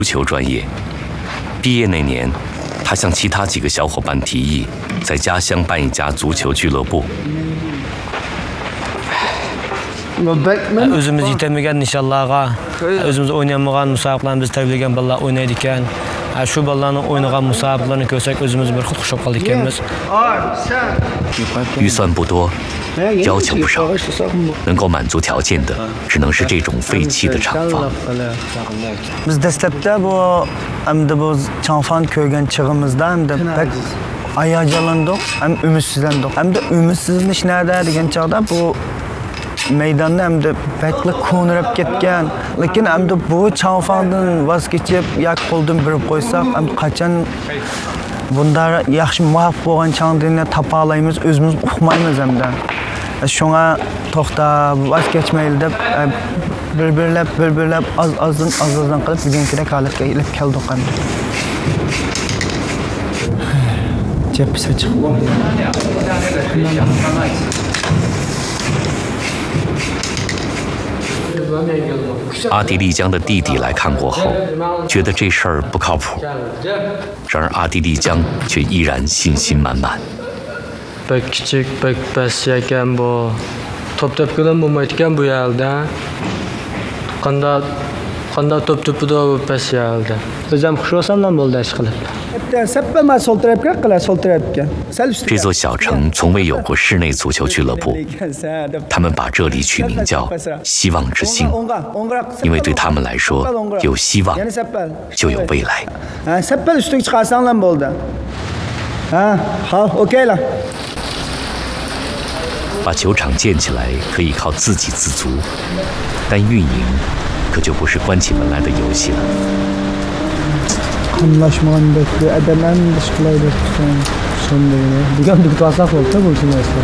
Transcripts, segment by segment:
足球专业。毕业那年，他向其他几个小伙伴提议，在家乡办一家足球俱乐部。 Özümüz yetemigen inşallah'a, özümüz oynayamagan musabaqalarni biz tarbiyalagan bolalar oynaydi ekan. Shu bolalarning o'ynagan musabaqalarni ko'rsak o'zimiz bir xud xushab qoldik ekanmiz. 预算不多，要求不少，能够满足条件的只能是这种废弃的厂房。 Biz dastlabda bu endi bu chanfon ko'rgan chig'imizda endi pek hayajonlandik, ham umidsizlandik. Hamda umidsizdanish nada degan chog'da bu maydonni hamda pekli ko'nirib ketgan. Lekin hamda bu chanfondan voz kechib, yak qo'ldan birib qo'ysak, ham qachon bunda yaxshi muvaffaq bo'lgan chandirni topa olamiz, o'zimiz uqmaymiz hamda. Shunga to'xtab, voz kechmaylik deb bir-birlab azdan qilib bugungi holatga kelib keldik hamda. Cephisi chiqdi. 阿迪丽江的弟弟来看过后，觉得这事儿不靠谱。然而阿迪丽江却依然信心满满。 Pek kichik, pek past ekan bu. Top tepkidan bo'lmaydi ekan bu yerda. Qanday top tepida bu past yerda. O'zim xush bo'lsam bo'ldi ish qilib. 这座小城从未有过室内足球俱乐部，他们把这里取名叫“希望之星”，因为对他们来说，有希望就有未来。把球场建起来可以靠自给自足，但运营可就不是关起门来的游戏了。 Anlaşmadan bekliyor. Edemem dışkılaydı sonlarına. Bugün bir tuvasak oldu bu için mesela.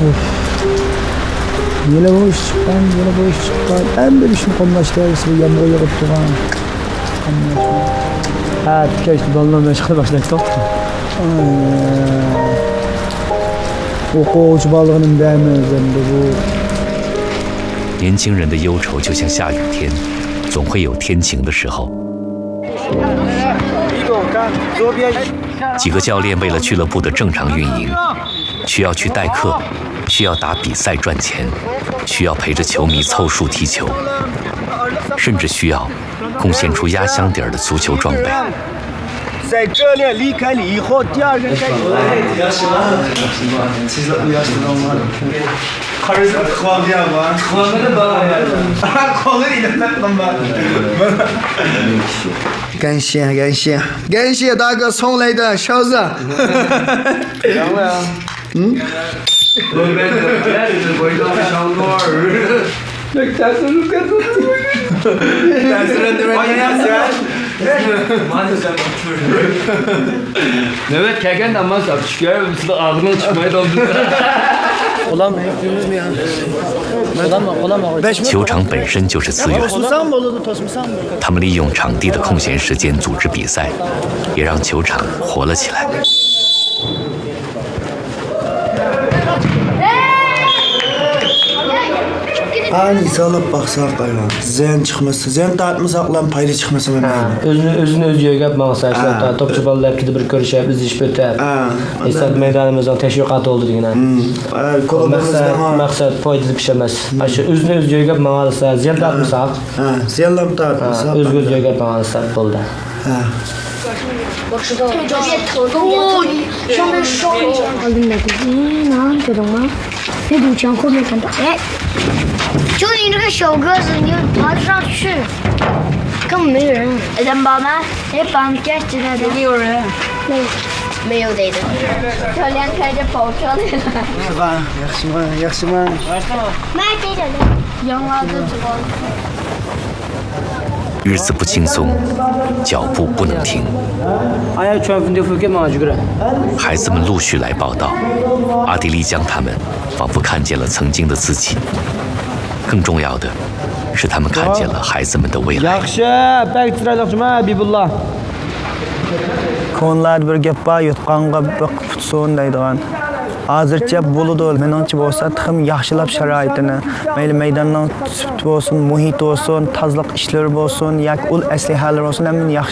Yine bu iş çıkan. En bir işin konuştuğu gibi yağmur yağıp duran. Ha, işte balonla meşgul başladık. Okul balığının değmezinde bu. 年轻人的忧愁就像下雨天，总会有天晴的时候。 几个教练为了俱乐部的正常运营，需要去代课，需要打比赛赚钱，需要陪着球迷凑数踢球，甚至需要贡献出压箱底儿的足球装备。 在这里离开你以后，第二个该有的。感谢大哥送来的勺子。嗯。 Evet, keken de ama çıkıyor, bir ağzına çıkmaya doldu. 球场本身就是资源，他们利用场地的空闲时间组织比赛，也让球场活了起来。 Ani salıp baksak aylan. Ziyan çıkması, ziyan tartmasaklan payda çıkması mı? Özünü öz yögep mağsaysa, topçu balalar hepsi bir görüşüp, biz iş böter. İstat meydanımızdan teşvikat oldu degene. Maksat payda pişemez. Özünü öz yögep mağalasa, ziyan tartmasak. Ziyanlam tartmasak. Öz yögep mağalasak oldu. 我知道了，这别头痛哦，上面烧。我跟那个，那觉得吗？那堵墙后面看到，哎，就你这个小个子，你爬得上去，根本没人。人宝吗？哎，绑架进来的。没有人。没有的。教练开着跑车来了。 yaxshi man. 买这个的，养娃子知道。 日子不轻松，脚步不能停。孩子们陆续来报道，阿迪丽江他们仿佛看见了曾经的自己。更重要的是，他们看见了孩子们的未来。Ko'nlar bir gap bor, yutqanga bir qutsun deydigan. Hozircha bo'ladi, meningcha bo'lsa, ham yaxshilab sharoitini, mayli maydonning sut bo'lsin, muhit bo'lsin, tozalik ishlari bo'lsin, yoki ul aslihalar bo'lsin, hamma yaxshi